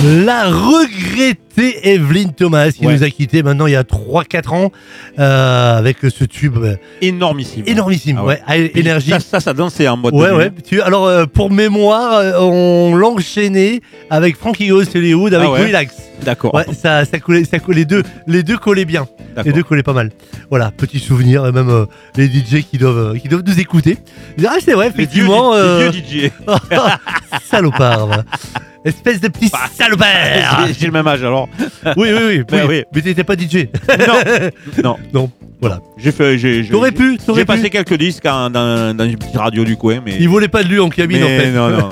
La regrettée Evelyne Thomas qui nous a quittés maintenant il y a 3-4 ans avec ce tube énormissime. Énergie. Ça dansait en mode Alors pour mémoire, on l'enchaînait avec Frankie Goes to Hollywood avec Relax. D'accord. Ouais, ça collait, les deux collaient bien. D'accord. Les deux collaient pas mal. Voilà, petit souvenir, et même les DJ qui doivent nous écouter. Ah, c'est vrai, effectivement. Les vieux DJ. Salopard. Espèce de petit salopard. J'ai le même âge alors. Oui. Mais t'étais pas DJ. Non. Voilà. J'ai passé quelques disques dans une petite radio du coin, mais. Il volait pas de lui en cabine, en fait. Non.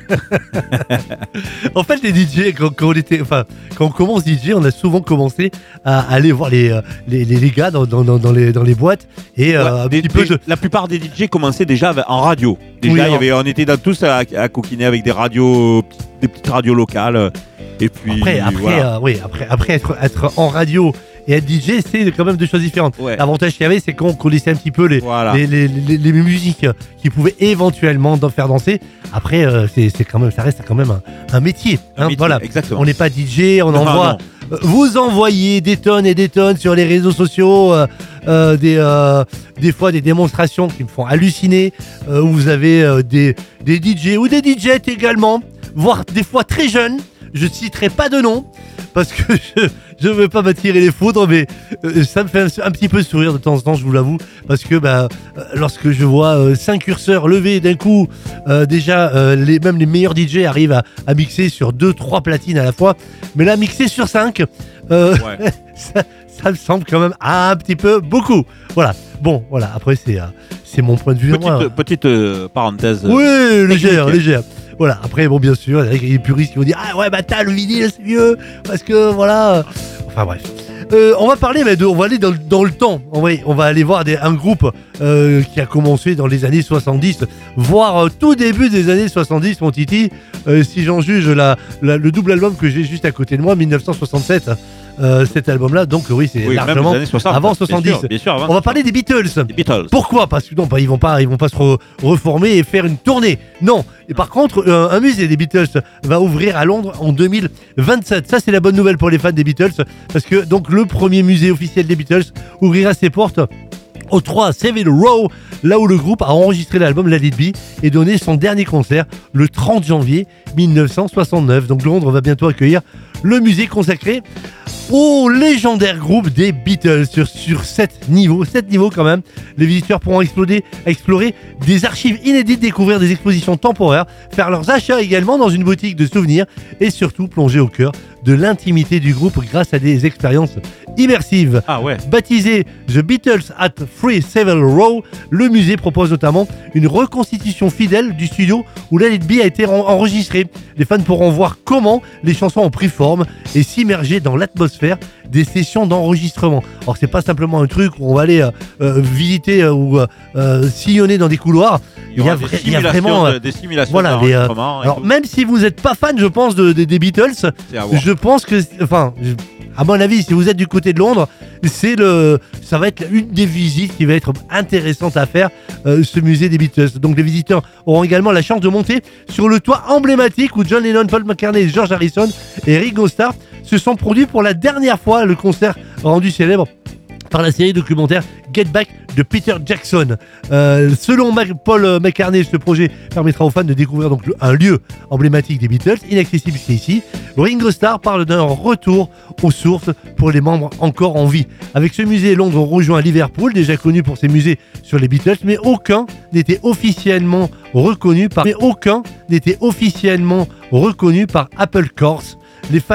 En fait, les DJ, quand on commence DJ, on a souvent commencé à aller voir les gars dans les boîtes et La plupart des DJ commençaient déjà en radio. Déjà, on était tous à coquiner avec des radios, des petites radios locales. Et puis après être en radio et être DJ, c'est quand même deux choses différentes. Ouais. L'avantage qu'il y avait, c'est qu'on connaissait un petit peu les musiques qui pouvaient éventuellement faire danser. Après, ça reste quand même un métier. Voilà. Exactement. On n'est pas DJ, on envoie. Vous envoyez des tonnes et des tonnes sur les réseaux sociaux, des fois des démonstrations qui me font halluciner. Où vous avez des DJ ou des DJs également, voire des fois très jeunes. Je citerai pas de nom parce que je veux pas m'attirer les foudres, mais ça me fait un petit peu sourire de temps en temps, je vous l'avoue, parce que lorsque je vois 5 curseurs levés d'un coup, même les meilleurs DJ arrivent à mixer sur 2-3 platines à la fois, mais là mixer sur 5, ça me semble quand même un petit peu beaucoup. Voilà. Bon, voilà. Après c'est mon point de vue. Petite parenthèse. Oui, légère. Voilà, après, bien sûr, il y a des puristes qui vont dire « Ah ouais, t'as le vinyle, c'est mieux !» Parce que, voilà... Enfin, bref. On va parler, on va aller dans le temps. On va aller voir un groupe qui a commencé dans les années 70, voire tout début des années 70, mon Titi. Si j'en juge le double album que j'ai juste à côté de moi, 1967, cet album-là, donc c'est largement avant 70. Bien sûr, avant. On va parler des Beatles. Pourquoi ? Parce que ils vont pas se reformer et faire une tournée. Non. Et par contre, un musée des Beatles va ouvrir à Londres en 2027. Ça, c'est la bonne nouvelle pour les fans des Beatles, parce que donc le premier musée officiel des Beatles ouvrira ses portes au 3 Savile Row, là où le groupe a enregistré l'album Let It Be et donné son dernier concert le 30 janvier 1969. Donc Londres va bientôt accueillir le musée consacré au légendaire groupe des Beatles sur 7 niveaux quand même. Les visiteurs pourront explorer des archives inédites, découvrir des expositions temporaires, faire leurs achats également dans une boutique de souvenirs et surtout plonger au cœur de l'intimité du groupe grâce à des expériences immersives. Baptisé The Beatles at 3 Savile Row, le musée propose notamment une reconstitution fidèle du studio où Let It Be a été enregistré. Les fans pourront voir comment les chansons ont pris forme et s'immerger dans l'atmosphère des sessions d'enregistrement. Alors c'est pas simplement un truc où on va aller visiter ou sillonner dans des couloirs. Il y a vraiment des simulations d'enregistrement. Alors même si vous n'êtes pas fan, je pense, des Beatles, je pense que, à mon avis, si vous êtes du côté de Londres, ça va être une des visites qui va être intéressante à faire, ce musée des Beatles. Donc les visiteurs auront également la chance de monter sur le toit emblématique où John Lennon, Paul McCartney, George Harrison et Ringo Starr se sont produits pour la dernière fois, le concert rendu célèbre par la série documentaire Get Back de Peter Jackson. Selon Paul McCartney, ce projet permettra aux fans de découvrir donc un lieu emblématique des Beatles, inaccessible jusqu'ici. Ringo Starr parle d'un retour aux sources pour les membres encore en vie. Avec ce musée, Londres rejoint Liverpool, déjà connu pour ses musées sur les Beatles, mais aucun n'était officiellement reconnu par Apple Corps. Les fans